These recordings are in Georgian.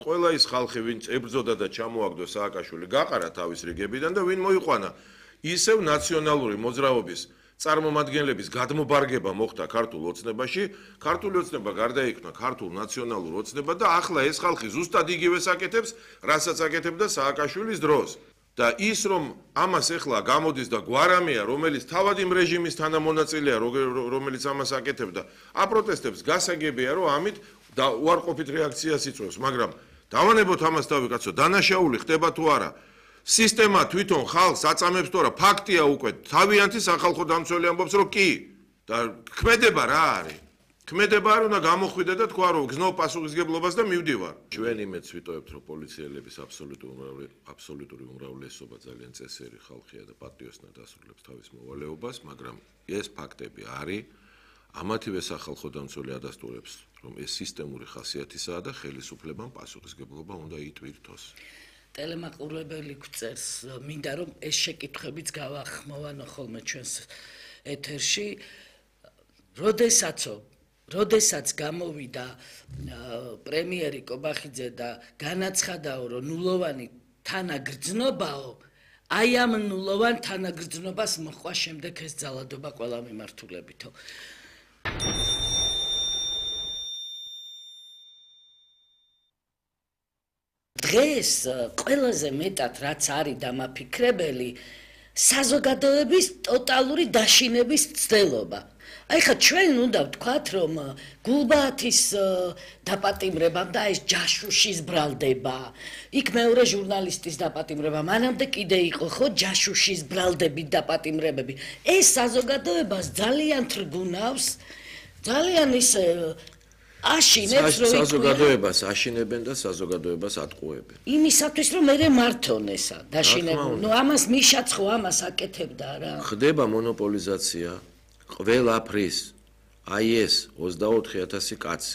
ყველა ის ხალხი, ვინც ებრძოდა და ჩამოაგდო სააკაშვილი, გაყარა თავის რიგებიდან და ვინ მოიყვანა ისევ ნაციონალური მოძრაობის წარმომადგენლების გადმობარგება მოხდა ქართულ ოცნებაში, ქართული ოცნება გარდაიქმნა ქართულ ნაციონალურ ოცნებად და ახლა ეს ხალხი ზუსტად იგივეს აკეთებს, რასაც აკეთებდა სააკაშვილის დროს. და ის რომ ამას ახლა გამოდის და გვარამია, რომელიც თავად იმ რეჟიმის თანამონაწილეა, რომელიც ამას აკეთებდა, აპროტესტებს გასაგებია, რომ ამით და უარყოფით რეაქციას იწვევს, მაგრამ დავანებოთ ამას დავიკაცო, დანაშაული ხდება თუ არა. სისტემა თვითონ ხალხს აწამებს თუ არა, ფაქტია უკვე, თავიანთი სახალხო დამცველი ამბობს, რომ კი და ქმედება რა არის? ქმედება არ უნდა გამოხვიდე და თქვა რომ გზნობ პასუხისგებლობას და მივდივარ. ჩვენ იმედს ვიტოვებთ რომ პოლიციელების აბსოლუტური უმრავლესობა ძალიან წესიერი ხალხია და პატრიოტულად ასრულებს თავის მოვალეობას, მაგრამ ეს ფაქტები არის. ამათივე სახალხო დამცველი ადასტურებს რომ ეს სისტემური ხასიათისაა და ხელისუფლებამ პასუხისგებლობა უნდა იტვირთოს. ტელემაყურებელი გვწერს, მინდა რომ ეს შეკითხვებიც გავახმოვანო ხოლმე ჩვენს ეთერში. როდესაც გამოვიდა პრემიერი კობახიძე და განაცხადაო, რომ ნულოვანი თანაგრძნობაო, აი ამ ნულოვან თანაგრძნობას მოყვა შემდეგ ეს ძალადობა ყველა მიმართულებითო. დღეს ყველაზე მეტად რაც არის დამაფიქრებელი, საზოგადოების ტოტალური დაშინების ცდელობა. აი ხა ჩვენ უნდა ვთქვათ, რომ გულბაათის დაპატიმრება და ეს ჯაშუშის ბრალდება, იქ მეორე ჟურნალისტის დაპატიმრება, მანამდე კიდე იყო ხო ჯაშუშის ბრალდები, დაპატიმრებები. ეს საზოგადოებას ძალიან თრგუნავს, ძალიან ისე აშინებს, რომ საზოგადოებას აშინებენ და საზოგადოებას ატყუებენ. იმისათვის რომ მე მართონ ესა დაშინებული. ნუ ამას მიშაც ხო ამას აკეთებდა რა. ხდება მონოპოლიზაცია ყველაფრის. აი ეს 24,000 კაცი,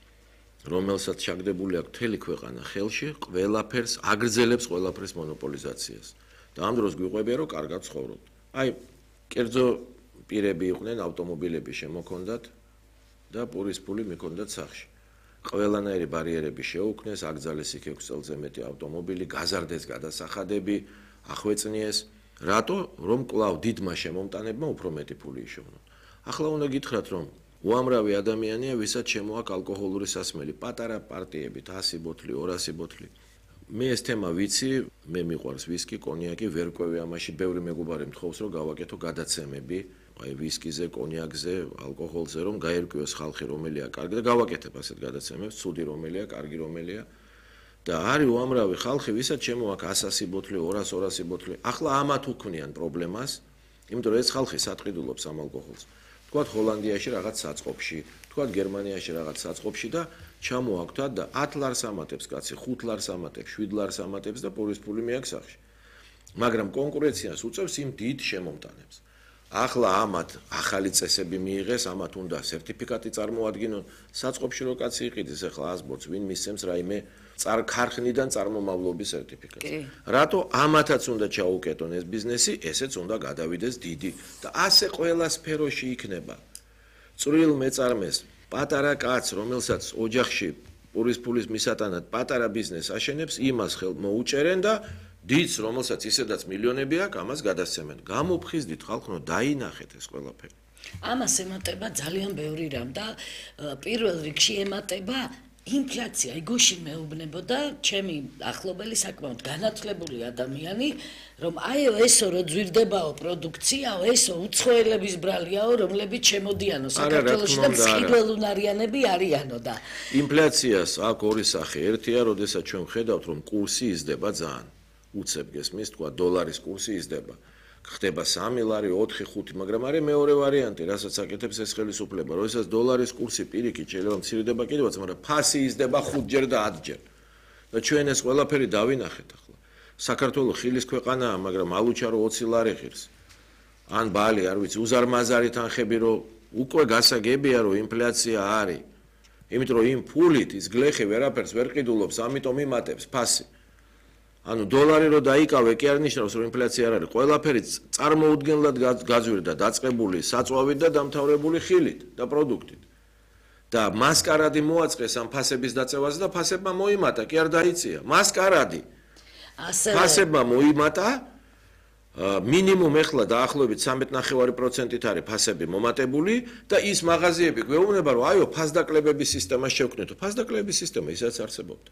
რომელსაც ჩაგდებული აქვს მთელი ქვეყანა ხელში, ყველაფერს აგრძელებს ყველაფრის მონოპოლიზაციას. და ამ დროს გვიყვებია რომ კარგად ცხოვრობთ. აი, კერძო პირები იყვნენ, ავტომობილები შემოქონდათ და პურის ფული მიქონდათ სახში. ყველანაირი ბარიერები შეუქმნეს, აკრძალეს იქ 6 წელზე მეტი ავტომობილი, გაზარდეს გადასახადები, ახვეწნიეს. რატო? რომ კვლავ დიდმა შემომტანებმა უფრო მეტი ფული იშოვნონ. ახლა უნდა გითხრათ, რომ უამრავი ადამიანია, ვისაც შემოაქვს ალკოჰოლური სასმელი, პატარა პარტიებით 100 ბოთლი, 200 ბოთლი. მე ეს თემა ვიცი, მე მიყვარს ვისკი, კონიაკი, ვერ ყვევი ამაში, ბევრი მეგობარი მთხოვს, რომ გავაკეთო გადაცემები, აი ვისკიზე, კონიაკზე, ალკოჰოლზე, რომ გაერკვიოს ხალხი, რომელია კარგი და გავაკეთებ ასეთ გადაცემებს, ცუდი რომელია, კარგი რომელია. და არის უამრავი ხალხი, ვისაც შემოაქვს 100 ბოთლი, 200 ბოთლი. ახლა ამათ უქმნიან პრობლემას, იმიტომ რომ ეს ხალხი სატყიდულობს ამ ალკოჰოლს. თქვათ ჰოლანდიაში რაღაც საწყობში, თქვათ გერმანიაში რაღაც საწყობში და ჩამოაქვთ და 10 ლარს ამატებს კაცი, 5 ლარს ამატებს, 7 ლარს ამატებს და პურის ფული მიაქვს სახში. მაგრამ კონკურენციას უწევს იმ დიდ შემომტანებს. ახლა ამათ ახალი წესები მიიღეს, ამათ უნდა სერტიფიკატი წარმოადგინონ. საწყობში რო კაცი იყიდეს ახლა 100 ბოთლს, ვინ მისცემს რაიმე ქარხნიდან წარმომავლობის სერტიფიკატს. რატო ამათაც უნდა ჩაუკეტონ ეს ბიზნესი, ესეც უნდა გადავიდეს დიდი და ასე ყველა სფეროში იქნება. წვრილ მეწარმეს, პატარა კაცს, რომელსაც ოჯახში პურის ფულის მისატანად პატარა ბიზნესს აშენებს, იმას ხელ მოუჭერენ და დიდს, რომელსაც ისედაც მილიონები აქვს, ამას გადასცემენ. გამოფხიზდით ხალხო, დაინახეთ ეს ყველაფერი. ამას ემატება ძალიან ბევრი რამ და პირველ რიგში ემატება ინფლაცია. იგოში მეუბნებოდა ჩემი ახლობელი საკმაოდ განათლებული ადამიანი, რომ აი ესო რო ძვირდებაო პროდუქციაო, ესო უცხოელების ბრალიაო, რომლებიც შემოდიანო საქართველოში და მწიგველუნარიანები არიანო და ინფლაციას აქვს ორი სახე. ერთია, როდესაც ჩვენ ვხედავთ, რომ კურსი იზრდება ძალიან. უცებ გესმის, თქვა დოლარის კურსი იზრდება. ხდება 3 ლარი, 4, 5, მაგრამ არის მეორე ვარიანტი, რასაც აკეთებს ეს ხელისუფლება, როდესაც დოლარის კურსი პირიქით შეიძლება მცირდება კიდევაც, მაგრამ ფასი იზრდება 5ჯერ და 10ჯერ. და ჩვენ ეს ყველაფერი დავინახეთ ახლა. საქართველოს ხილის ქვეყანაა, მაგრამ ალუჩა რო 20 ლარი ღირს. ან ბალი, არ ვიცი, უზარმაზარი თანხები რო უკვე გასაგებია, რომ ინფლაცია არის. იმიტომ რომ იმ ფულით ის გლეხი ვერაფერს ვერ ყიდულობს, ამიტომ იმატებს ფასი. ანუ დოლარი რო დაიკავე, კი არ ნიშნავს რომ ინფლაცია არ არის. ყველაფერი წარმოუდგენლად გაძვირდა, დაწყებული საწვავით და დამთავრებული ხილით და პროდუქტით. და მასკარადი მოაწყეს ამ ფასების დაწევაზე და ფასებმა მოიმატა, კი არ დაიწია. მასკარადი. ფასებმა მოიმატა, მინიმუმ ეხლა დაახლოებით 13.5%-ით არის ფასები მომატებული და ის მაღაზიები გვეუბნება, რომ აიო, ფასდაკლებების სისტემა შევქმნითო. ფასდაკლებების სისტემა ისაც არსებობდა.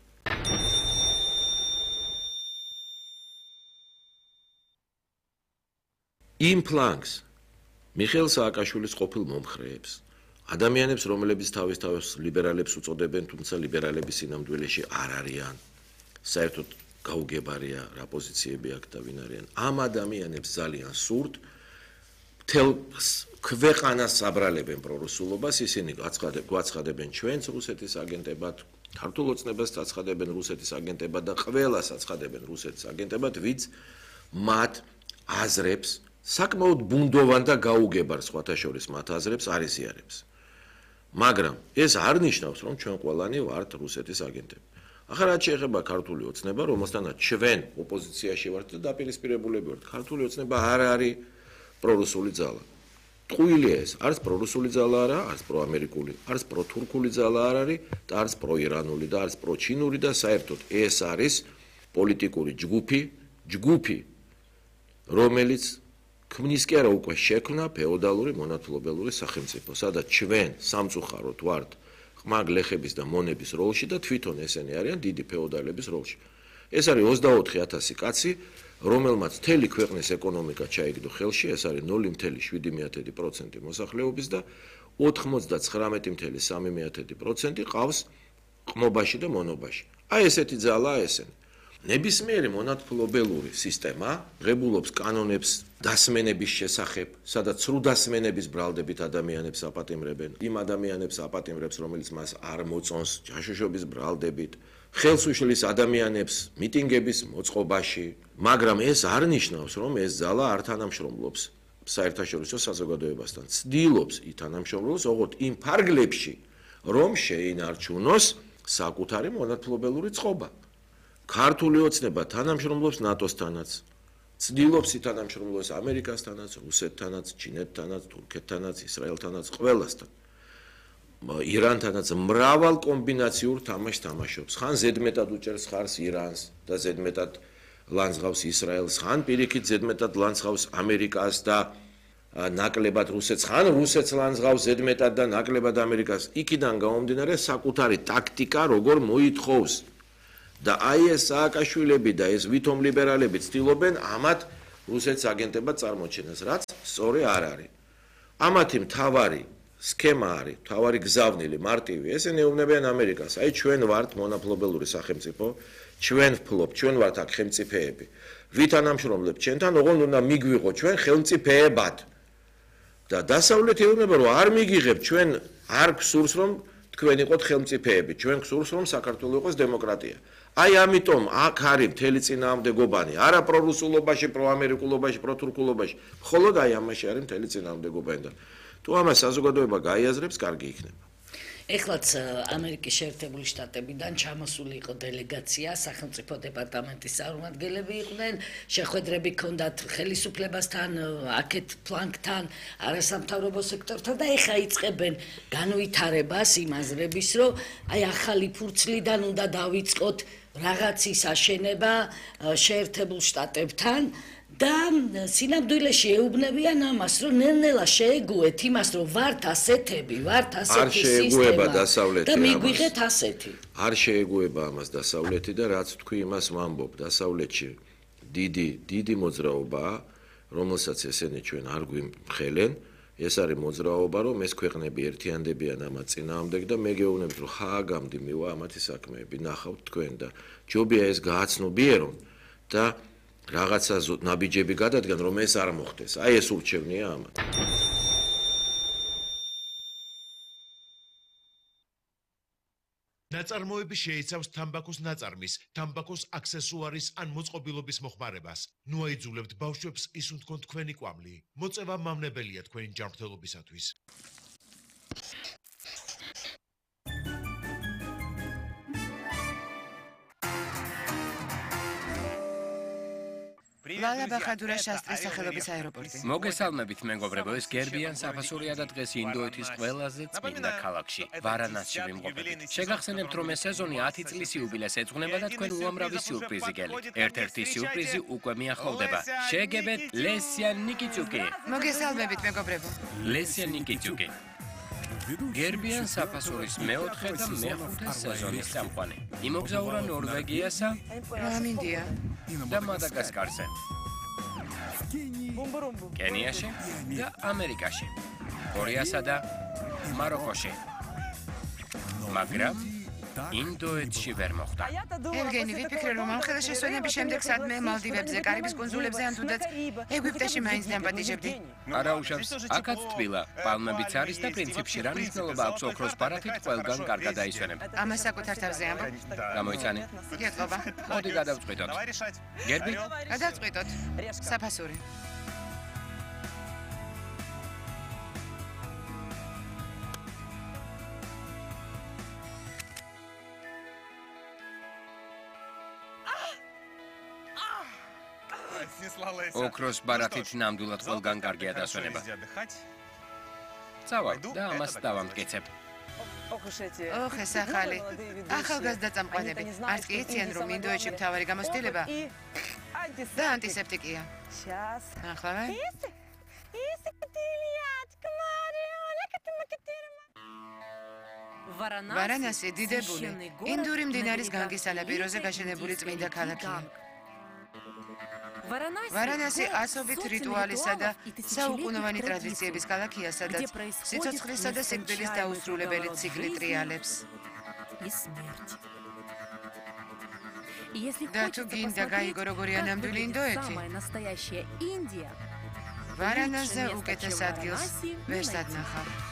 იმ ფლანგს მიხეილ სააკაშვილის ყოფილ მომხრეებს, ადამიანებს, რომლებიც თავის ლიბერალებს უწოდებენ, თუმცა ლიბერალების სინამდვილეში არ არიან, საერთოდ გაუგებარია რა პოზიციები აქვს და ვინ არიან. ამ ადამიანებს ძალიან სურთ მთელ ქვეყანას აბრალებენ პრორუსულობას, ისინი გვაცხადებენ ჩვენს რუსეთის აგენტებად, ქართულ ოცნებას აცხადებენ რუსეთის აგენტებად და ყველას აცხადებენ რუსეთის აგენტებად, ვინც მათ აზრებს საკმაოდ ბუნდოვან და გაუგებარ სხვათა შორის მათ აზრებს არ იზიარებს. მაგრამ ეს არ ნიშნავს, რომ ჩვენ ყველანი ვართ რუსეთის აგენტები. ახლა რაც შეეხება ქართული ოცნება, რომელთანაც ჩვენ ოპოზიციაში ვართ და დაპირისპირებულები ვართ, ქართული ოცნება არ არის პრორუსული ძალა. ტყუილია ეს, არც პრორუსული ძალა არა, არც პროამერიკული, არც პროთურქული ძალა არ არის და არც პროირანული და არც პროჩინური და საერთოდ ეს არის პოლიტიკური ჯგუფი, რომელიც ქმნის კი არა უკვე შექმნა ფეოდალური მონათლობელური სახელმწიფო, სადაც ჩვენ სამწუხაროდ ვართ ყმა გლეხების და მონების როლში და თვითონ ესენი არიან დიდი ფეოდალების როლში. ეს არის 24,000 კაცი, რომელმაც მთელი ქვეყნის ეკონომიკა ჩაიგდო ხელში, ეს არის 0.7% მოსახლეობის და 99.3% ყავს ყმობაში და მონობაში. აი ესეთი ძალაა ესენი. ნებისმიერი მონათლობელური სისტემა ღებულობს კანონებს დასმენების შესახებ, სადაც სრულ დასმენების ბრალდებით ადამიანებს აპატიმრებენ, იმ ადამიანებს აპატიმრებს, რომელიც მას არ მოწონს, ჯაშუშობის ბრალდებით, ხელს უშლის ადამიანებს მიტინგების მოწყობაში, მაგრამ ეს არ ნიშნავს, რომ ეს ძალა არ თანამშრომლობს საერთაშორისო საზოგადოებასთან. ცდილობს ითანამშრომლოს ოღონდ იმ ფარგლებში, რომ შეინარჩუნოს საკუთარი მონათლობელური წყობა. ქართული ოცნება თანამშრომლობს ნატოსთანაც, ცდილობს ითანამშრომლოს ამერიკასთანაც, რუსეთთანაც, ჩინეთთანაც, თურქეთთანაც, ისრაელთანაც, ყველასთან. ირანთანაც მრავალ კომბინაციურ თამაშს თამაშობს. ხან ზედმეტად უჭერს ხარს ირანს და ზედმეტად ლანძღავს ისრაელს, ხან პირიქით ზედმეტად ლანძღავს ამერიკას და ნაკლებად რუსეთს, ხან რუსეთს ლანძღავს ზედმეტად და ნაკლებად ამერიკას. იქიდან გამომდინარე საკუთარი ტაქტიკა როგორ მოითხოვს. და აი ეს სააკაშვილები და ეს ვითომ ლიბერალები ცდილობენ ამათ რუსეთის აგენტებად წარმოჩენას, რაც სწორი არ არის. ამათი მთავარი სქემა არის, მთავარი გზავნილი, მარტივი. ესენი ეუბნებიან ამერიკას. აი ჩვენ ვართ მონათლობელური სახელმწიფო, ჩვენ ვფლობთ, ჩვენ ვართ აქ ხელმწიფეები. ვითანამშრომლებთ ჩვენთან, ოღონდ უნდა მიგვიღო ჩვენ ხელმწიფეებად. და დასავლეთი ეუბნება, რომ არ მიგიღებთ, ჩვენ არ გსურს, რომ თქვენ იყოთ ხელმწიფეები, ჩვენ გსურს, რომ საქართველოს იყოს დემოკრატია. აი ამიტომ აქ არის მთელი წინააღმდეგობანი, არა პრორუსულობაში, პროამერიკულობაში, პროთურქულობაში, მხოლოდ აი ამაში არის მთელი წინააღმდეგობანი და თუ ამას საზოგადოება გაიაზრებს, კარგი იქნება. ეხლაც ამერიკის შეერთებული შტატებიდან ჩამოსული იყო დელეგაცია, სახელმწიფო დეპარტამენტის წარმომადგენლები იყვნენ, შეხვედრები ჰქონდათ ხელისუფლებასთან, აქეთ ფლანგთან, არასამთავრობო სექტორთან და ეხლა იწყებენ განვითარებას იმ აზრების, რომ აი ახალი ფურცლიდან უნდა დავიწყოთ რაღაცის აშენება შეერთებულ შტატებთან და სინამდვილეში ეუბნებიან ამას, რომ ნელ-ნელა შეეგუეთ იმას, რომ ვართ ასეთები, ვართ ასეთი სისტემა და მიგვიღეთ ასეთი. არ შეეგუება ამას დასავლეთი და რაც თქვი იმას ვამბობ, დასავლეთში დიდი მოძრაობაა, რომელსაც ესენი ჩვენ არ გვიმხელენ, ეს არის მოძრაობა, რომ ეს ქვეყნები ერთიანდებიან ამათ წინააღმდეგ და მე გეუბნებით, რომ ჰააგამდე მივა ამათი საქმეები, ნახავთ თქვენ და ჯობია ეს გააცნობიერონ და რაღაცა ნაბიჯები გადადგან, რომ ეს არ მოხდეს. აი ეს ურჩევნია ამათ. ნაწარმოები შეიცავს თამბაქოს ნაწარმის, თამბაქოს აქსესუარის ან მოწყობილობის მოხმარებას. ნუ აიძულებთ ბავშვებს ისუნთქონ თქვენი კვამლი. მოწევა მავნებელია თქვენი ჯანმრთელობისათვის. ლალა ბახადურა შასტრის სახელობის აეროპორტი. მოგესალმებით მეგობრებო, ეს გერბიან საფასურია და დღეს ინდოეთის ყველაზე წმინდა ქალაქში, ვარანასში ვიმყოფებით. შეგახსენებთ, რომ ეს სეზონი 10 წლის იუბილეს ეძღვნება და თქვენ უამრავი სიურპრიზი გელით. ერთ-ერთი სიურპრიზი უკვე მიახლოვდება. შეგებეთ ლესია ნიკიჩუკი. მოგესალმებით მეგობრებო. ლესია ნიკიჩუკი. გერბიან საფასურის მეოთხე და მეხუთე სეზონის წამყვანი. იმოგზაურა ნორვეგიასა ამინდია. და მადაგასკარზე. კენიაში და ამერიკაში. კორეასა და მაროკოში. მაგრამ ინდოეთში ვერ მოხდა. ევგენი, ვიფიქრე, რომ ამ ხელშესვენების შემდეგ სადმე მალდივებზე, კარიბის კუნძულებზე ან თუნდაც ეგვიპტეში მაინც დამპატიჟებდი. არა უშავს, აქაც თბილა, პალმებიც არის და პრინციპში რა მნიშვნელობა აქვს ოქროს ბარათით ყველგან კარგად აისვენება. ამას საკუთარ თავზე ამბობ. გამოიცანე. გეტყობა. მოდი გადავწყვიტოთ. გერბი? გადავწყვიტოთ. საფასური. ოქროს ბარათით ნამდვილად ყველგან კარგია დასვენება. წავალ და ამას დავამტკიცებ. ოხ, ეს ახალი. ახალგაზრდა წამყვანები. არც კი იციან, რომ ინდოეთში მთავარი გამოცდილება და ანტისეპტიკია. ახლა? ვარანასი დიდებული. ინდური მდინარის განგის სანაპიროზე გაშენებული წმინდა ქალაქია. ვარანასი ასობით რიტუალისა და საუკუნოვანი ტრადიციების ქალაქია, სადაც სიცოცხლისა და სიკვდილის დაუსრულებელი ციკლი ტრიალებს. და თუ გინდა გაიგო როგორია ნამდვილი ინდოეთი, ვარანასზე უკეთეს ადგილს ვერ სადნახავ.